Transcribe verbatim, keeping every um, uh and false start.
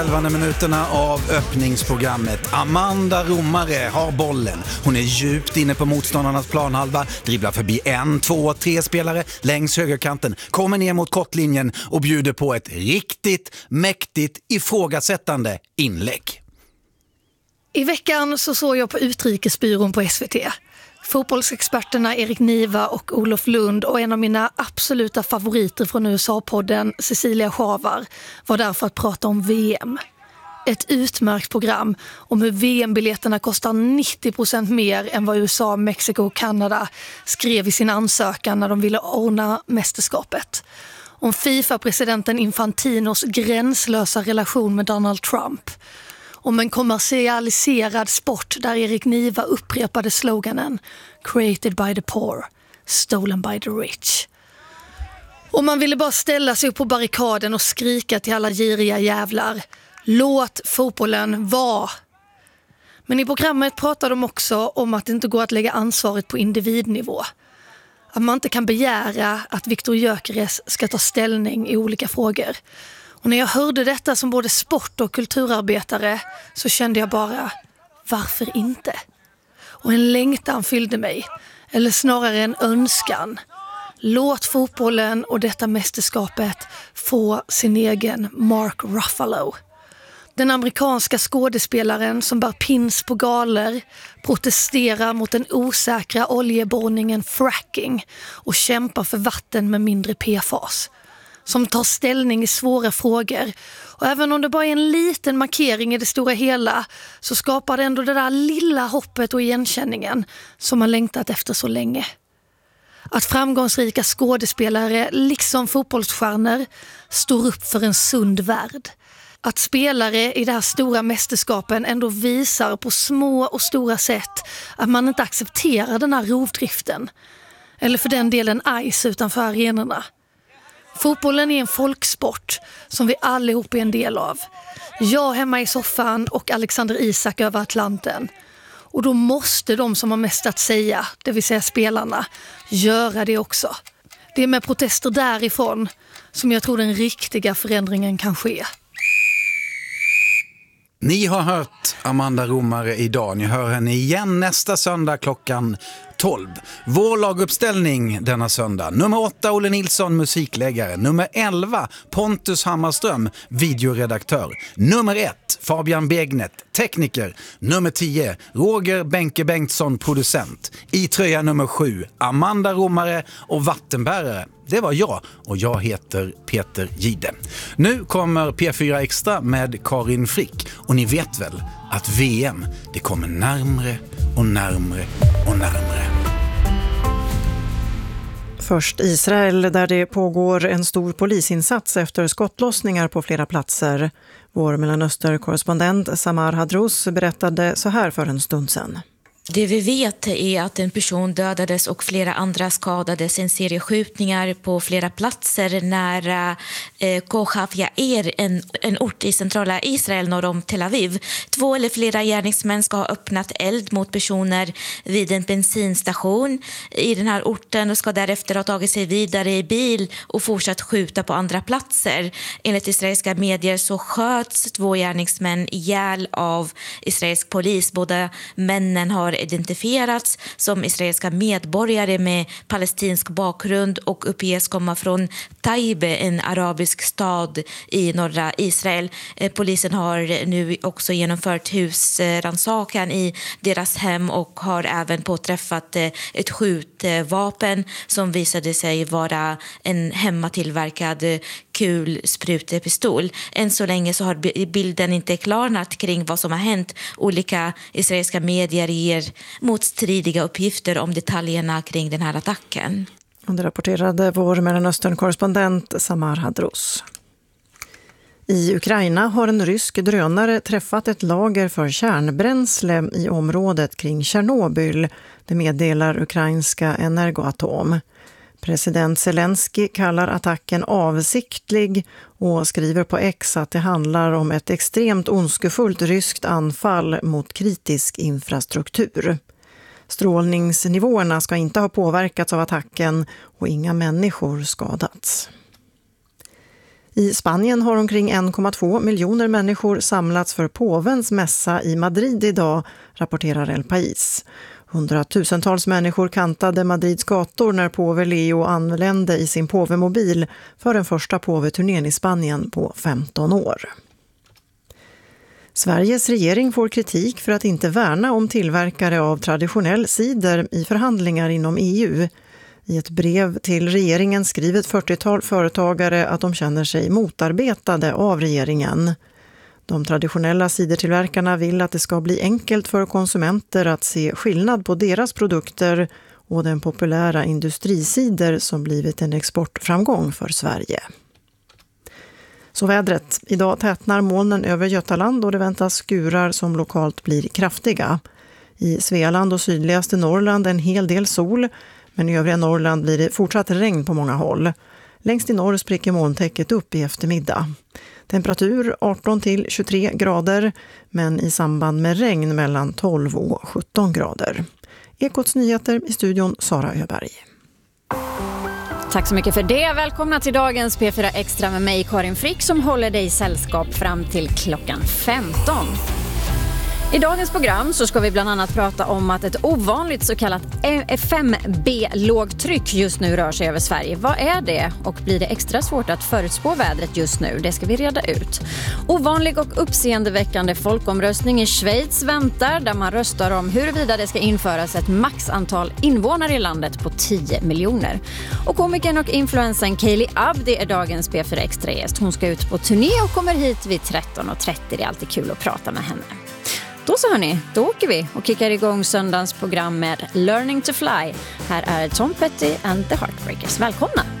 elva minuterna av öppningsprogrammet. Amanda Romare har bollen. Hon är djupt inne på motståndarnas planhalva, dribblar förbi en, två, tre spelare längs högerkanten, kommer ner mot kortlinjen och bjuder på ett riktigt mäktigt ifrågasättande inlägg. I veckan så såg jag på Utrikesbyrån på S V T. Fotbollsexperterna Erik Niva och Olof Lund och en av mina absoluta favoriter från U S A-podden, Cecilia Schavar, var där för att prata om V M. Ett utmärkt program om hur V M-biljetterna kostar nittio procent mer än vad U S A, Mexiko och Kanada skrev i sin ansökan när de ville ordna mästerskapet. Om FIFA-presidenten Infantinos gränslösa relation med Donald Trump. Om en kommersialiserad sport där Erik Niva upprepade sloganen "Created by the poor, stolen by the rich". Och man ville bara ställa sig upp på barrikaden och skrika till alla giriga jävlar: låt fotbollen vara! Men i programmet pratar de också om att det inte går att lägga ansvaret på individnivå. Att man inte kan begära att Viktor Gyökeres ska ta ställning i olika frågor. Och när jag hörde detta som både sport- och kulturarbetare så kände jag bara, varför inte? Och en längtan fyllde mig, eller snarare en önskan. Låt fotbollen och detta mästerskapet få sin egen Mark Ruffalo. Den amerikanska skådespelaren som bär pins på galer, protesterar mot den osäkra oljeborrningen fracking och kämpar för vatten med mindre P F A S. Som tar ställning i svåra frågor. Och även om det bara är en liten markering i det stora hela så skapar det ändå det där lilla hoppet och igenkänningen som man längtat efter så länge. Att framgångsrika skådespelare, liksom fotbollsstjärnor, står upp för en sund värld. Att spelare i det här stora mästerskapen ändå visar på små och stora sätt att man inte accepterar den här rovdriften. Eller för den delen ice utanför arenorna. Fotbollen är en folksport som vi allihop är en del av. Jag hemma i soffan och Alexander Isak över Atlanten. Och då måste de som har mest att säga, det vill säga spelarna, göra det också. Det är med protester därifrån som jag tror den riktiga förändringen kan ske. Ni har hört Amanda Romare idag. Ni hör henne igen nästa söndag klockan tolv. Vår laguppställning denna söndag: nummer åtta Olle Nilsson, musikläggare; nummer elva Pontus Hammarström, videoredaktör; nummer ett Fabian Begnet, tekniker; nummer tio Roger Benke Bengtsson, producent; i tröja nummer sju Amanda Romare och vattenbärare. Det var jag, och jag heter Peter Gide. Nu kommer P fyra Extra med Karin Frick, och ni vet väl att V M, det kommer närmre och närmre och närmre. Först Israel, där det pågår en stor polisinsats efter skottlossningar på flera platser. Vår Mellanöstern-korrespondent Samar Hadrous berättade så här för en stund sedan. Det vi vet är att en person dödades och flera andra skadades i en serie skjutningar på flera platser nära eh, Kochaf Yair, en, en ort i centrala Israel norr om Tel Aviv. Två eller flera gärningsmän ska ha öppnat eld mot personer vid en bensinstation i den här orten och ska därefter ha tagit sig vidare i bil och fortsatt skjuta på andra platser. Enligt israeliska medier så sköts två gärningsmän ihjäl av israelisk polis. Båda männen har identifierats som israeliska medborgare med palestinsk bakgrund och uppges komma från Taibe, en arabisk stad i norra Israel. Polisen har nu också genomfört husrannsakan i deras hem och har även påträffat ett skjutvapen som visade sig vara en hemmatillverkad kulsprutepistol. Än så länge så har bilden inte klarnat kring vad som har hänt. Olika israeliska medier ger motstridiga uppgifter om detaljerna kring den här attacken. Och det rapporterade vår Mellanöstern-korrespondent Samar Hadrous. I Ukraina har en rysk drönare träffat ett lager för kärnbränsle i området kring Tjernobyl. Det meddelar ukrainska Energoatom. President Zelensky kallar attacken avsiktlig och skriver på X att det handlar om ett extremt ondskefullt ryskt anfall mot kritisk infrastruktur. Strålningsnivåerna ska inte ha påverkats av attacken och inga människor skadats. I Spanien har omkring en komma två miljoner människor samlats för påvens mässa i Madrid idag, rapporterar El País. Hundratusentals människor kantade Madrids gator när påve Leo anlände i sin påvemobil för den första påveturnén i Spanien på femton år. Sveriges regering får kritik för att inte värna om tillverkare av traditionell cider i förhandlingar inom E U. I ett brev till regeringen skriver ett fyrtiotal företagare att de känner sig motarbetade av regeringen. De traditionella cidertillverkarna vill att det ska bli enkelt för konsumenter att se skillnad på deras produkter och den populära industricider som blivit en exportframgång för Sverige. Så vädret. Idag tätnar molnen över Götaland och det väntas skurar som lokalt blir kraftiga. I Svealand och sydligaste Norrland en hel del sol, men i övriga Norrland blir det fortsatt regn på många håll. Längst i norr spricker molntäcket upp i eftermiddag. Temperatur arton till tjugotre grader, men i samband med regn mellan tolv och sjutton grader. Ekots nyheter i studion Sara Öberg. Tack så mycket för det. Välkomna till dagens P fyra Extra med mig Karin Frick som håller dig sällskap fram till klockan femton. I dagens program så ska vi bland annat prata om att ett ovanligt så kallat fem B-lågtryck just nu rör sig över Sverige. Vad är det och blir det extra svårt att förutspå vädret just nu? Det ska vi reda ut. Ovanlig och uppseendeväckande folkomröstning i Schweiz väntar där man röstar om huruvida det ska införas ett maxantal invånare i landet på tio miljoner. Och komikern och influensen Kaylee Abdi är dagens P fyra Extra gäst. Hon ska ut på turné och kommer hit vid tretton och trettio. Det är alltid kul att prata med henne. Då så hörni, då åker vi och kickar igång söndagens program med Learning to Fly. Här är Tom Petty and the Heartbreakers. Välkomna!